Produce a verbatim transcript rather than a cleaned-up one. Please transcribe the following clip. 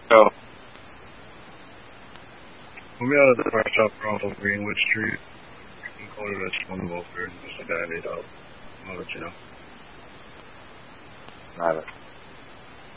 Go. We'll be out at the fire shop off of Greenwood Street. You can call it at one welfare. Just a guy laid out. I'll let you know. Nada.